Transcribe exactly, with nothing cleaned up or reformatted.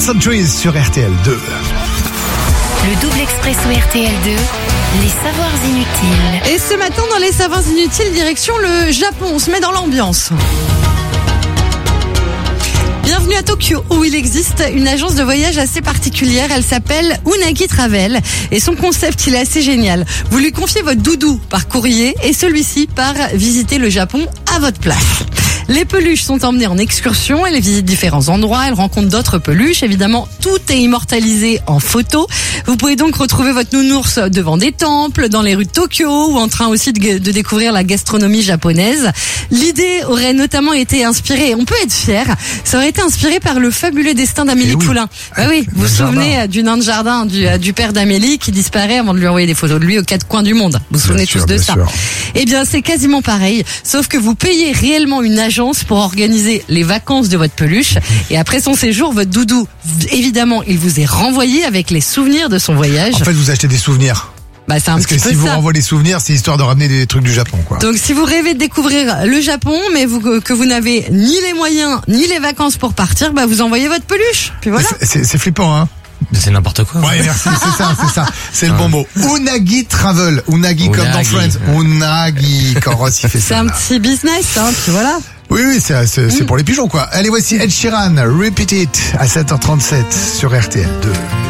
Jason Trees sur R T L deux. Le double expresso R T L deux, les savoirs inutiles. Et ce matin, dans les savoirs inutiles, direction le Japon. On se met dans l'ambiance. Bienvenue à Tokyo, où il existe une agence de voyage assez particulière. Elle s'appelle Unagi Travel. Et son concept, il est assez génial. Vous lui confiez votre doudou par courrier et celui-ci part visiter le Japon à votre place. Les peluches sont emmenées en excursion, elles visitent différents endroits, elles rencontrent d'autres peluches. Évidemment, tout est immortalisé en photo. Vous pouvez donc retrouver votre nounours devant des temples, dans les rues de Tokyo, ou en train aussi de, de découvrir la gastronomie japonaise. L'idée aurait notamment été inspirée, on peut être fier, ça aurait été inspiré par le fabuleux destin d'Amélie oui. Poulain. Bah oui, vous vous souvenez du nain de jardin du, du père d'Amélie qui disparaît avant de lui envoyer des photos de lui aux quatre coins du monde. Vous vous souvenez bien tous sûr, de ça? Sûr. Eh bien, c'est quasiment pareil, sauf que vous payez réellement une agence pour organiser les vacances de votre peluche. Et après son séjour, votre doudou, évidemment, il vous est renvoyé avec les souvenirs de son voyage. En fait, vous achetez des souvenirs. Bah, c'est un Parce petit que peu si vous ça. renvoie les souvenirs, c'est histoire de ramener des trucs du Japon, quoi. Donc, si vous rêvez de découvrir le Japon, mais vous, que vous n'avez ni les moyens, ni les vacances pour partir, bah, vous envoyez votre peluche. Puis voilà. C'est, c'est, c'est flippant, hein. C'est n'importe quoi. Ouais, merci, c'est ça, c'est ça. C'est le bon mot. Unagi Travel. Unagi, Unagi. comme dans Friends. Unagi. Quand Ross, il fait C'est ça. un là. petit business, hein, puis voilà. Oui, oui, c'est, c'est, c'est pour les pigeons, quoi. Allez, voici Ed Sheeran. Repeat It à sept heures trente-sept sur R T L deux.